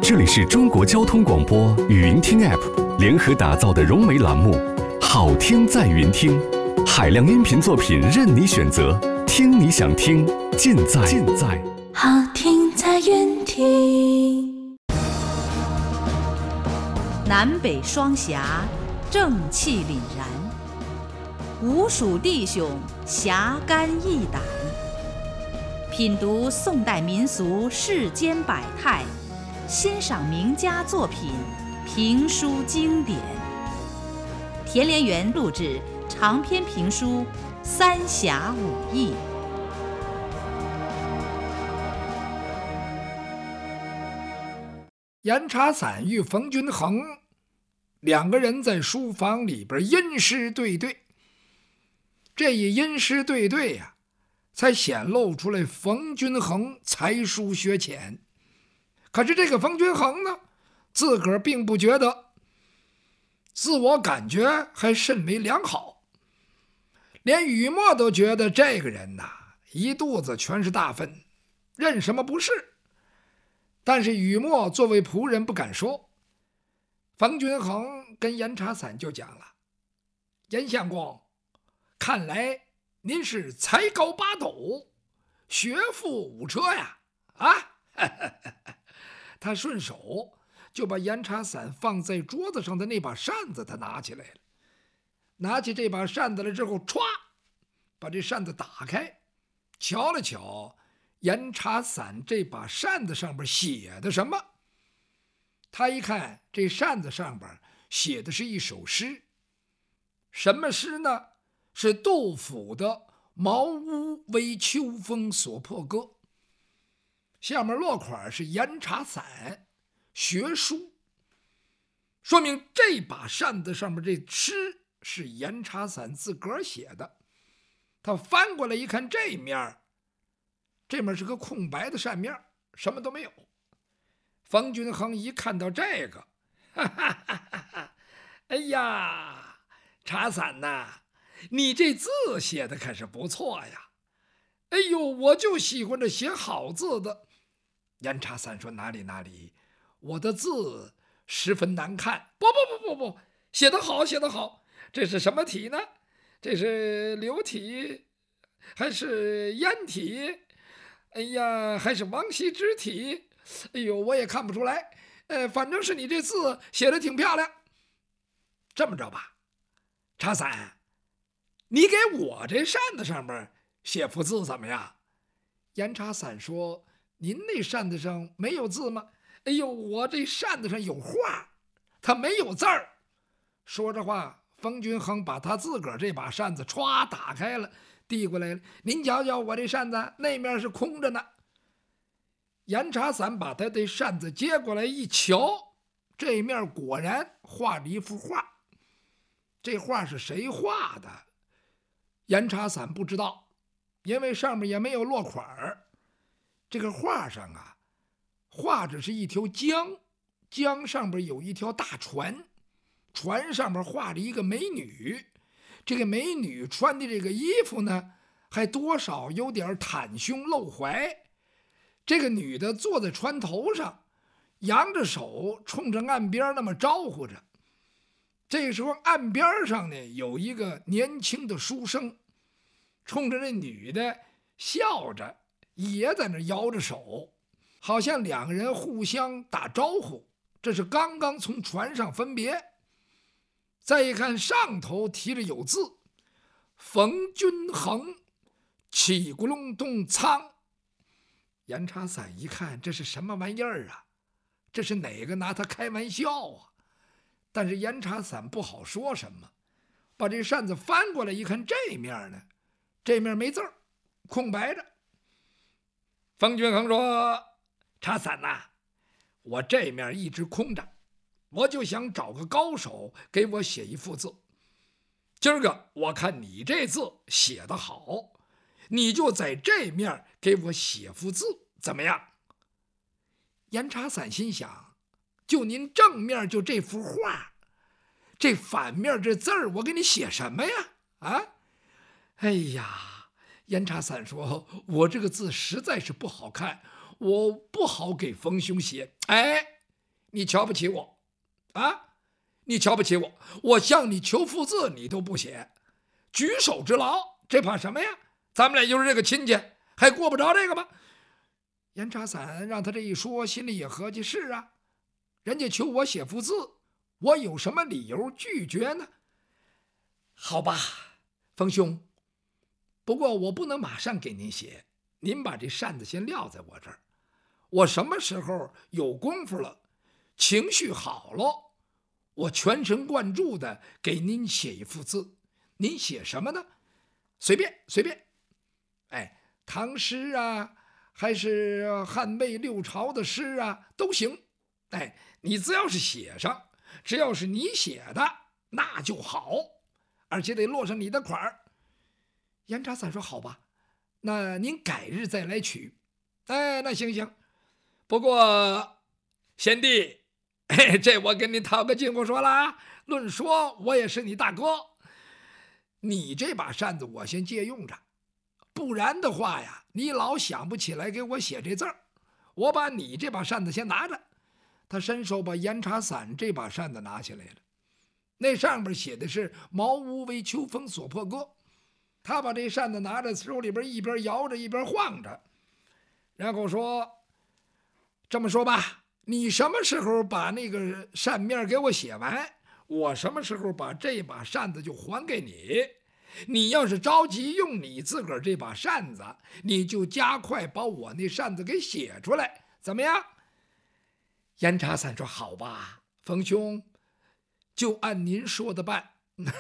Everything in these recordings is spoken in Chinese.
这里是中国交通广播语音听 App 联合打造的融媒栏目《好听在云听》，海量音频作品任你选择，听你想听，尽在好听在云听。 南北双侠，正气凛然；吴蜀弟兄，侠肝义胆。品读宋代民俗世间百态，欣赏名家作品，评书经典。田连元录制长篇评书《三侠五义》。 严查散与冯君衡两个人在书房里边吟诗对对，这一吟诗对对呀，才显露出来冯君衡才疏学浅。可是这个冯君衡呢，自个儿并不觉得，自我感觉还甚为良好，连雨墨都觉得这个人呐，一肚子全是大粪，认什么不是。但是雨墨作为仆人不敢说。冯君衡跟严查散就讲了：严相公，看来您是才高八斗，学富五车呀！啊，他顺手就把严查散放在桌子上的那把扇子他拿起来了。拿起这把扇子了之后，歘，把这扇子打开，瞧了瞧严查散这把扇子上边写的什么。他一看这扇子上边写的是一首诗。什么诗呢？是杜甫的《茅屋为秋风所破歌》，下面落款是严查散学书，说明这把扇子上面这诗是严查散自个儿写的。他翻过来一看，这面是个空白的扇面，什么都没有。冯君衡一看到这个，哈哈哈哈，哎呀，查散呐，你这字写的可是不错呀！哎呦，我就喜欢这写好字的。严查散说：哪里，我的字十分难看。不，写得好，写得好。这是什么体呢？这是流体还是烟体？哎呀，还是王羲之体？哎呦，我也看不出来。反正是你这字写得挺漂亮。这么着吧，查散，你给我这扇子上面写幅字怎么样？严查散说：您那扇子上没有字吗？哎呦，我这扇子上有画，它没有字儿。说着话，冯君衡把他自个儿这把扇子歘打开了，递过来了。您瞧瞧我这扇子，那面是空着呢。严查散把他的扇子接过来一瞧，这面果然画了一幅画。这画是谁画的？严查散不知道，因为上面也没有落款儿。这个画上啊，画着是一条江，江上边有一条大船，船上面画着一个美女。这个美女穿的这个衣服呢，还多少有点袒胸露怀。这个女的坐在船头上，扬着手冲着岸边那么招呼着。这时候岸边上呢，有一个年轻的书生，冲着这女的笑着，也在那摇着手，好像两个人互相打招呼。这是刚刚从船上分别。再一看上头提着有字：冯君衡，起咕隆咚仓。严查散一看，这是什么玩意儿啊？这是哪个拿他开玩笑啊？但是严查散不好说什么，把这扇子翻过来一看，这面呢，这面没字儿，空白着。冯君衡说：查散呐，我这面一直空着，我就想找个高手给我写一幅字。今儿个我看你这字写得好，你就在这面给我写幅字，怎么样？严查散心想，就您正面就这幅画，这反面这字儿我给你写什么呀？啊，哎呀，严查散说：我这个字实在是不好看，我不好给冯兄写。哎， 你瞧不起我啊？你瞧不起我，我向你求父字你都不写，举手之劳，这怕什么呀？咱们俩就是这个亲戚，还过不着这个吗？严查散让他这一说，心里也合计，是啊，人家求我写幅字，我有什么理由拒绝呢？好吧，冯兄，不过我不能马上给您写，您把这扇子先撂在我这儿，我什么时候有功夫了，情绪好了，我全神贯注的给您写一幅字。您写什么呢？随便随便，哎，唐诗啊，还是汉魏六朝的诗啊，都行。哎，你只要是写上，只要是你写的，那就好，而且得落上你的款儿。严查散说：“好吧，那您改日再来取。”哎，那行行。不过，贤弟，这我跟你讨个近乎说了，论说我也是你大哥，你这把扇子我先借用着，不然的话呀，你老想不起来给我写这字儿，我把你这把扇子先拿着。他伸手把严查散这把扇子拿起来了，那上面写的是“茅屋为秋风所破歌”。他把这扇子拿在手里边，一边摇着一边晃着，然后说：“这么说吧，你什么时候把那个扇面给我写完，我什么时候把这把扇子就还给你。你要是着急用你自个儿这把扇子，你就加快把我那扇子给写出来，怎么样？”严查散说：“好吧，冯兄，就按您说的办。”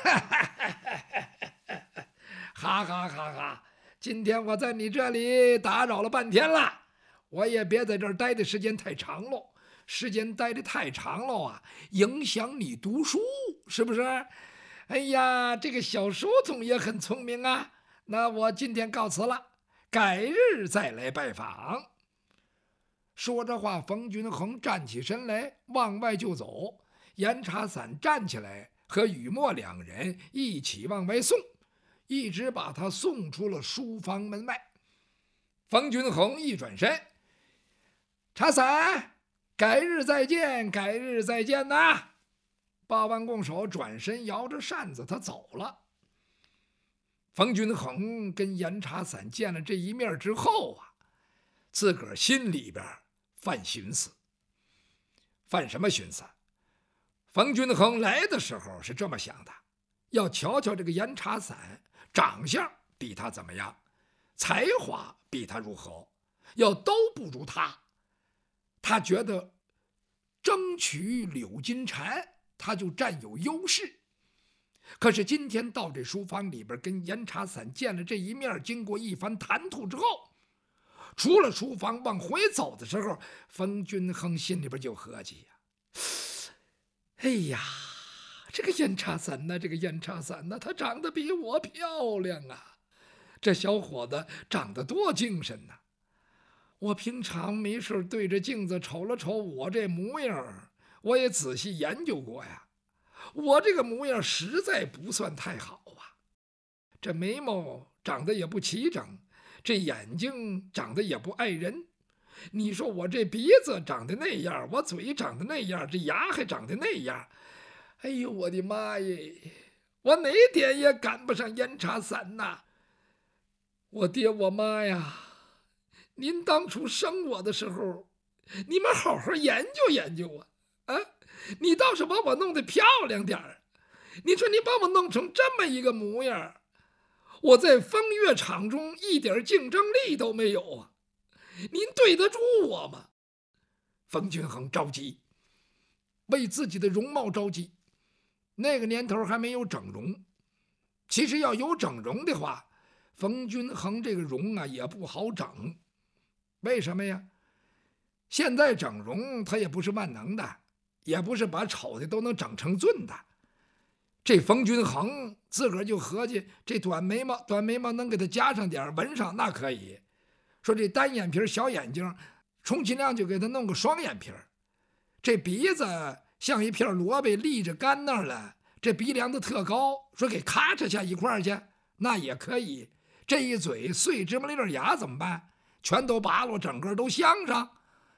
哈哈哈哈！今天我在你这里打扰了半天了，我也别在这儿待的时间太长了，时间待的太长了啊，影响你读书，是不是？哎呀，这个小书童也很聪明啊。那我今天告辞了，改日再来拜访。说着话，冯君衡站起身来，往外就走。严查散站起来，和雨墨两人一起往外送，一直把他送出了书房门外。冯君衡一转身：“查散，改日再见，改日再见呐！”报完拱手，转身摇着扇子，他走了。冯君衡跟严查散见了这一面之后啊，自个儿心里边犯寻思。犯什么寻思？冯君衡来的时候是这么想的，要瞧瞧这个严查散长相比他怎么样，才华比他如何，要都不如他，他觉得争取柳金蝉他就占有优势。可是今天到这书房里边跟严查散见了这一面，经过一番谈吐之后，出了书房往回走的时候，冯君衡心里边就合计呀，哎呀，这个严查散呐，这个严查散呐，他长得比我漂亮啊，这小伙子长得多精神呐。我平常没事对着镜子瞅了瞅我这模样，我也仔细研究过呀，我这个模样实在不算太好啊。这眉毛长得也不齐整，这眼睛长得也不爱人。你说我这鼻子长得那样，我嘴长得那样，这牙还长得那样，哎呦我的妈耶，我哪点也赶不上严查散呐！我爹我妈呀，您当初生我的时候，你们好好研究研究啊！你倒是把我弄得漂亮点儿，你说你把我弄成这么一个模样，我在风月场中一点竞争力都没有啊！您对得住我吗？冯君衡着急，为自己的容貌着急。那个年头还没有整容，其实要有整容的话，冯君衡这个容啊也不好整。为什么呀？现在整容他也不是万能的，也不是把丑的都能整成俊的。这冯君衡自个儿就合计，这短眉毛能给他加上点纹上，那可以。说这单眼皮小眼睛，充其量就给他弄个双眼皮。这鼻子像一片萝卜立着干那儿了，这鼻梁子特高，说给咔嚓下一块去，那也可以。这一嘴碎芝麻粒牙怎么办？全都拔落，整个都镶上。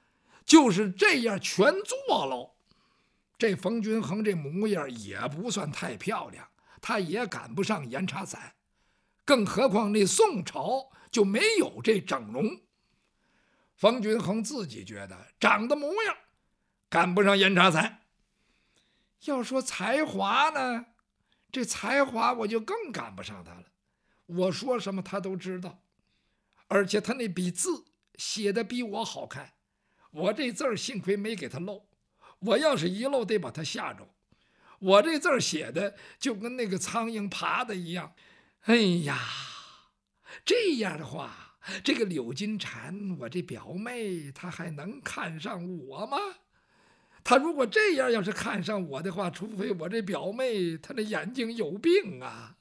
就是这样全做喽。这冯君衡这模样也不算太漂亮，他也赶不上严查散，更何况那宋朝就没有这整容。冯君衡自己觉得长得模样赶不上严查散。要说才华呢，这才华我就更赶不上他了。我说什么他都知道，而且他那笔字写的比我好看。我这字儿幸亏没给他漏，我要是一漏得把他吓着。我这字儿写的就跟那个苍蝇爬的一样。哎呀，这样的话，这个柳金蝉，我这表妹，她还能看上我吗？她如果这样要是看上我的话，除非我这表妹她那眼睛有病啊。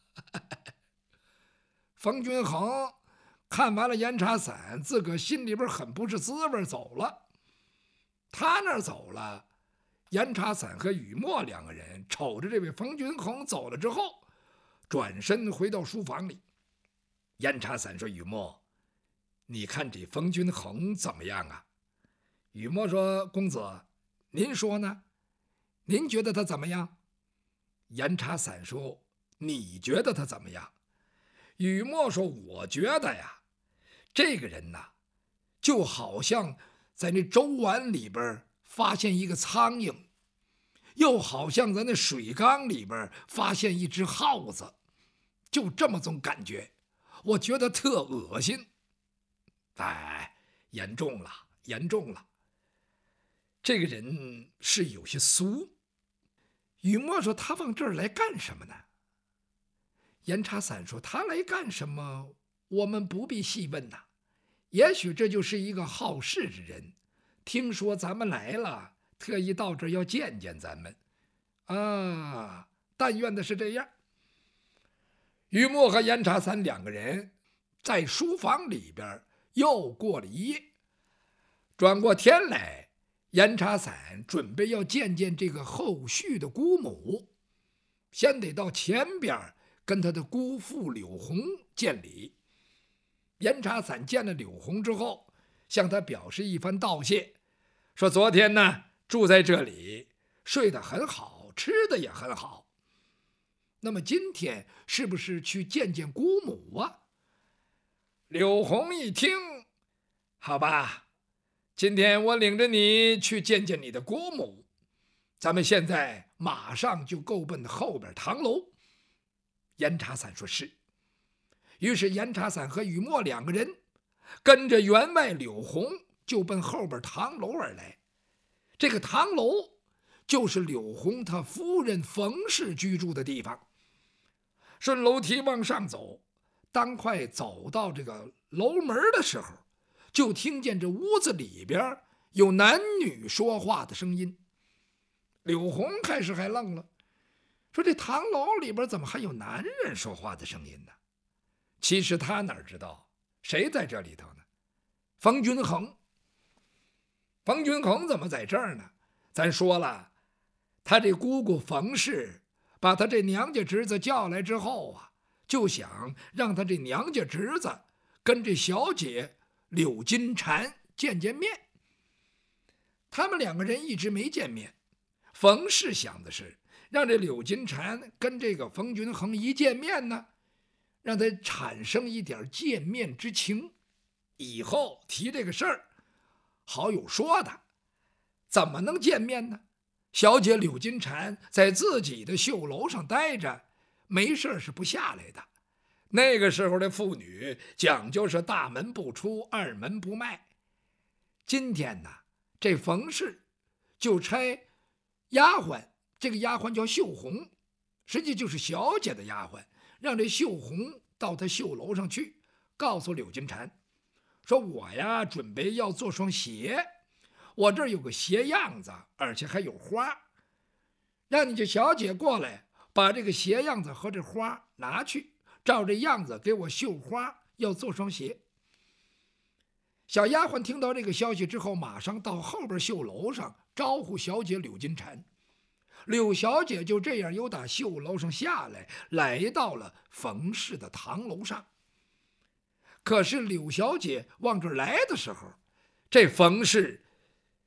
冯君衡看完了严查散，自个心里边很不是滋味，走了。他那儿走了，严查散和雨墨两个人瞅着这位冯君衡走了之后，转身回到书房里。严查散说：“雨墨，你看这冯君衡怎么样啊？”雨墨说：“公子，您说呢？您觉得他怎么样？”严查散说：“你觉得他怎么样？”雨墨说：“我觉得呀，这个人呐，就好像在那粥碗里边发现一个苍蝇，又好像在那水缸里边发现一只耗子，就这么种感觉，我觉得特恶心。”哎，严重了，严重了。这个人是有些俗。雨墨说：“他往这儿来干什么呢？”严查散说：“他来干什么，我们不必细问呐。也许这就是一个好事之人，听说咱们来了，特意到这儿要见见咱们。啊，但愿的是这样。”雨墨和严查散两个人在书房里边又过了一夜。转过天来，严查散准备要见见这个后续的姑母，先得到前边跟他的姑父柳红见礼。严查散见了柳红之后，向他表示一番道谢，说昨天呢住在这里，睡得很好，吃的也很好。那么今天是不是去见见姑母啊？柳红一听，好吧，今天我领着你去见见你的姑母，咱们现在马上就够奔后边堂楼。严查散说是。于是严查散和雨墨两个人跟着员外柳红就奔后边堂楼而来。这个堂楼就是柳红他夫人冯氏居住的地方。顺楼梯往上走，当快走到这个楼门的时候，就听见这屋子里边有男女说话的声音。柳红开始还愣了，说这堂楼里边怎么还有男人说话的声音呢？其实他哪知道谁在这里头呢？冯君衡。冯君衡怎么在这儿呢？咱说了，他这姑姑冯氏把他这娘家侄子叫来之后啊，就想让他这娘家侄子跟这小姐柳金蝉见见面。他们两个人一直没见面。冯氏想的是让这柳金蝉跟这个冯君衡一见面呢，让他产生一点见面之情，以后提这个事儿好有说的。怎么能见面呢？小姐柳金蝉在自己的绣楼上待着，没事是不下来的。那个时候的妇女讲究是大门不出，二门不迈。今天呢，这冯氏就差丫鬟，这个丫鬟叫绣红，实际就是小姐的丫鬟，让这绣红到她绣楼上去，告诉柳金蝉说：“我呀准备要做双鞋，我这儿有个鞋样子，而且还有花，让你这小姐过来，把这个鞋样子和这花拿去，照这样子给我绣花，要做双鞋。”小丫鬟听到这个消息之后，马上到后边绣楼上招呼小姐柳金蝉。柳小姐就这样由打绣楼上下来，来到了冯氏的堂楼上。可是柳小姐往这儿来的时候，这冯氏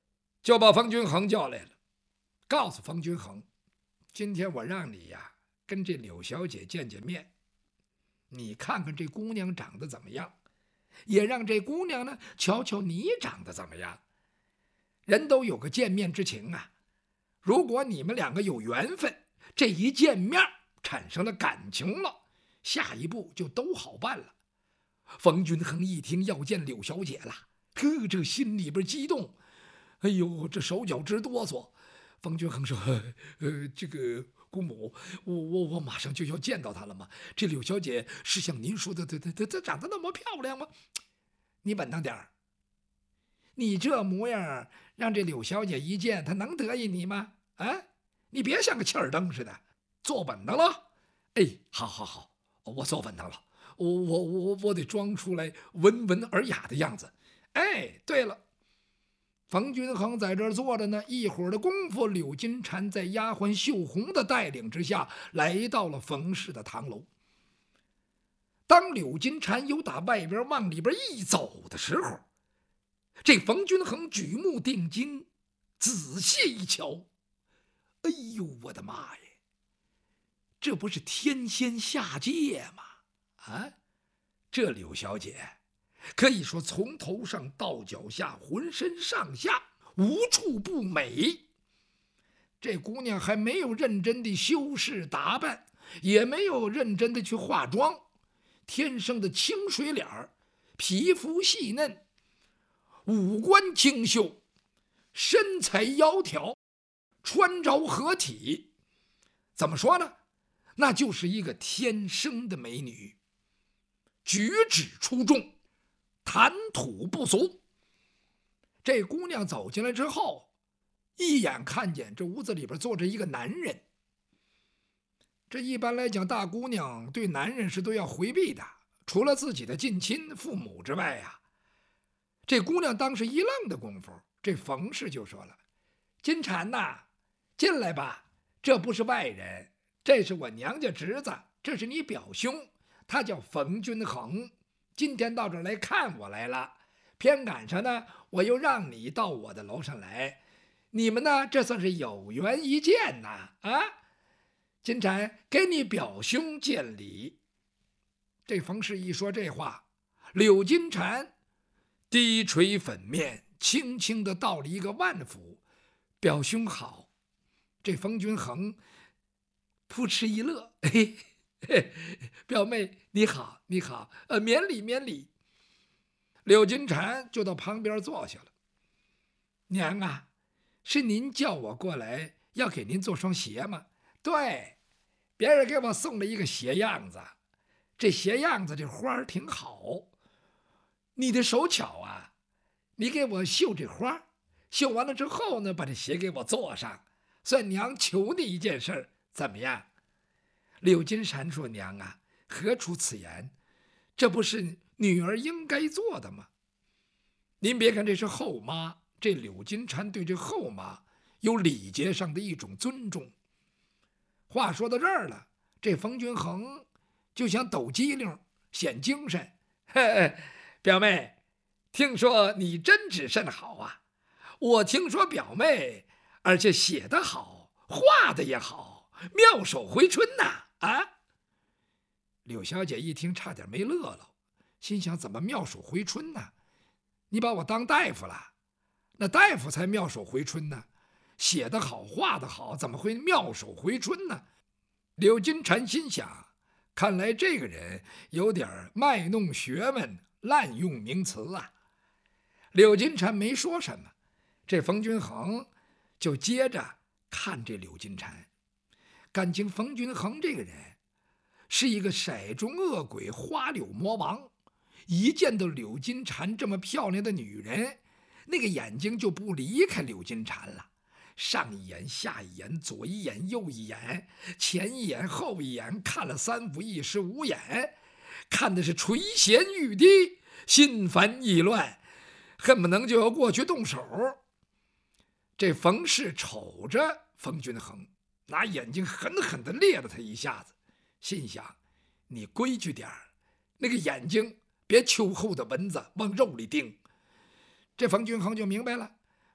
就把冯君衡叫来了，告诉冯君衡，今天我让你呀跟这柳小姐见见面，你看看这姑娘长得怎么样，也让这姑娘呢瞧瞧你长得怎么样。人都有个见面之情啊，如果你们两个有缘分，这一见面产生了感情了，下一步就都好办了。冯君衡一听要见柳小姐了，这心里边激动，哎呦，这手脚直哆嗦。冯君衡说：“这个姑母，我马上就要见到她了吗？这柳小姐是像您说的，她长得那么漂亮吗？你稳当点儿，你这模样让这柳小姐一见，她能得意你吗？啊，你别像个气儿灯似的，坐稳当了。哎，好，我坐稳当了。我得装出来温文尔雅的样子。哎，对了。”冯君衡在这儿坐着呢，一会儿的功夫，柳金蝉在丫鬟秀红的带领之下，来到了冯氏的堂楼。当柳金蝉由打外边往里边一走的时候，这冯君衡举目定睛，仔细一瞧，哎呦，我的妈呀！这不是天仙下界吗？啊，这柳小姐可以说从头上到脚下，浑身上下无处不美。这姑娘还没有认真的修饰打扮，也没有认真的去化妆，天生的清水脸儿，皮肤细嫩，五官清秀，身材窈窕，穿着合体。怎么说呢？那就是一个天生的美女，举止出众，谈吐不俗。这姑娘走进来之后，一眼看见这屋子里边坐着一个男人。这一般来讲，大姑娘对男人是都要回避的，除了自己的近亲父母之外呀。这姑娘当时一愣的功夫，这冯氏就说了：“金蝉呐，进来吧，这不是外人，这是我娘家侄子，这是你表兄，他叫冯君衡，今天到这儿来看我来了，偏赶上呢，我又让你到我的楼上来，你们呢这算是有缘一见呐！啊，金蝉给你表兄见礼。”这冯氏一说这话，柳金蝉低垂粉面，轻轻地道了一个万福：“表兄好。”这冯君衡扑哧一乐：“嘿嘿，表妹你好，你好，免礼免礼。”柳金蝉就到旁边坐下了。“娘啊，是您叫我过来要给您做双鞋吗？”“对，别人给我送了一个鞋样子，这鞋样子这花儿挺好，你的手巧啊，你给我绣这花，绣完了之后呢，把这鞋给我做上，算娘求你一件事儿，怎么样？”柳金蝉说：“娘啊，何出此言？这不是女儿应该做的吗？”您别看这是后妈，这柳金蝉对这后妈有礼节上的一种尊重。话说到这儿了，这冯君衡就想抖机灵显精神：“嘿，表妹，听说你真指甚好啊！我听说表妹而且写得好，画的也好，妙手回春呐！啊！”柳小姐一听差点没乐了，心想：怎么妙手回春呢？你把我当大夫了？那大夫才妙手回春呢，写得好画得好，怎么会妙手回春呢？柳金蝉心想，看来这个人有点卖弄学问，滥用名词啊。柳金蝉没说什么，这冯君衡就接着看这柳金蝉。感情冯君衡这个人是一个色中恶鬼，花柳魔王，一见到柳金蝉这么漂亮的女人，那个眼睛就不离开柳金蝉了，上一眼下一眼，左一眼右一眼，前一眼后一眼，看了三五一十五眼，看的是垂涎欲滴，心烦意乱，恨不能就要过去动手。这冯氏瞅着冯君衡，拿眼睛狠狠地猎了他一下子，心想：你规矩点儿，那个眼睛别秋后的蚊子往肉里叮。这冯君衡就明白了，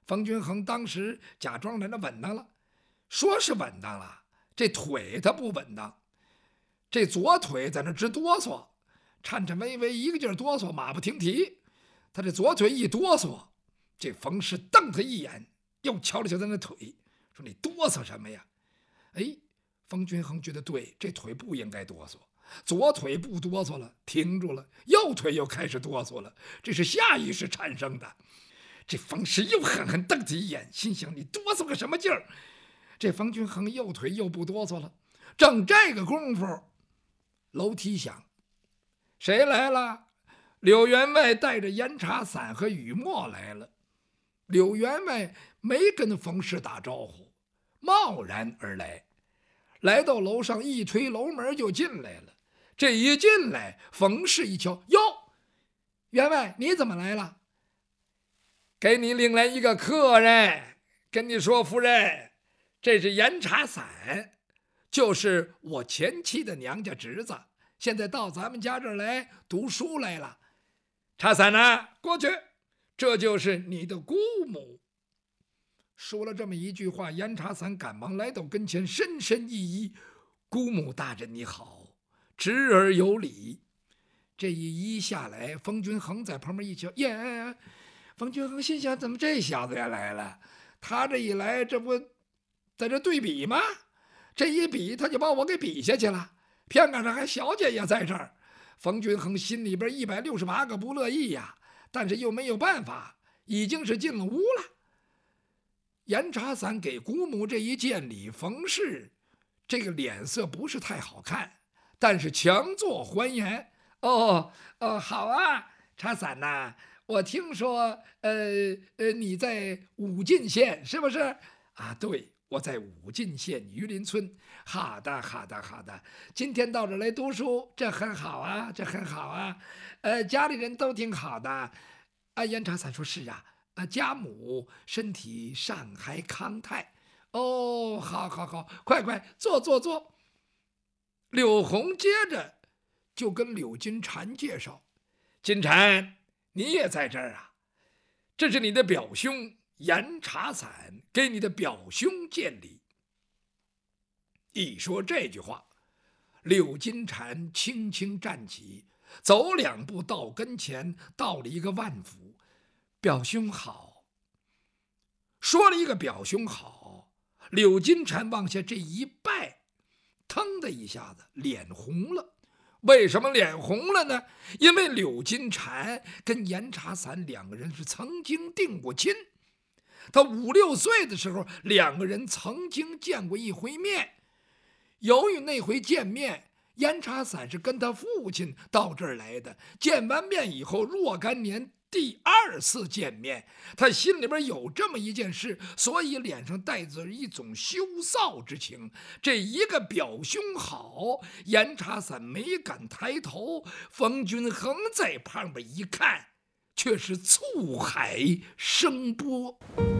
冯君衡当时假装在那稳当了，说是稳当了，这腿他不稳当，这左腿在那直哆嗦，颤颤巍巍，一个劲儿哆嗦，马不停蹄。他这左腿一哆嗦，这冯氏瞪他一眼，又瞧了瞧他那腿，说：“你哆嗦什么呀？”哎，冯君衡觉得对，这腿不应该哆嗦，左腿不哆嗦了，停住了，右腿又开始哆嗦了，这是下意识产生的。这冯氏又狠狠瞪他一眼，心想：你哆嗦个什么劲儿？这冯君衡右腿又不哆嗦了。正这个功夫，楼梯响，谁来了？柳员外带着严茶伞和雨墨来了。柳员外没跟冯氏打招呼，贸然而来，来到楼上一推楼门就进来了。这一进来，冯氏一瞧，哟，员外你怎么来了？给你领来一个客人，跟你说，夫人，这是严茶伞，就是我前妻的娘家侄子，现在到咱们家这儿来读书来了。茶伞呢，过去，这就是你的姑母。说了这么一句话，严茶伞赶忙来到跟前，深深一揖：“姑母大人你好，侄儿有礼。”这一揖下来，冯君衡在旁边一瞧，耶！冯君衡心想：怎么这小子也来了？他这一来，这不在这对比吗？这一比，他就把我给比下去了。偏赶上还小姐也在这儿。冯君衡心里边168个不乐意呀，但是又没有办法，已经是进了屋了。严茶伞给姑母这一见礼，冯氏这个脸色不是太好看，但是强作欢颜。哦，好啊，茶伞呐，我听说你在武进县是不是啊？对，我在武进县榆林村。好的，好的，好的。今天到这来读书，这很好啊，这很好啊。家里人都挺好的。严茶伞说：“是啊，家母身体尚还康泰。”哦，好，好，好，快快坐，坐，坐。柳红接着就跟柳金蝉介绍：“金蝉，你也在这儿啊？这是你的表兄严茶伞给你的表兄见礼。”一说这句话，柳金蝉轻轻站起，走2步到跟前，道了一个万福：“表兄好。”说了一个表兄好，柳金蝉往下这一拜，腾的一下子脸红了。为什么脸红了呢？因为柳金蝉跟严茶伞2个人是曾经定过亲，他5、6岁的时候，2个人曾经见过一回面。由于那回见面，严茶伞是跟他父亲到这儿来的，见完面以后，若干年第2次见面，他心里边有这么一件事，所以脸上带着一种羞臊之情。这一个表兄好，严茶伞没敢抬头，冯君衡在旁边一看，却是醋海生波。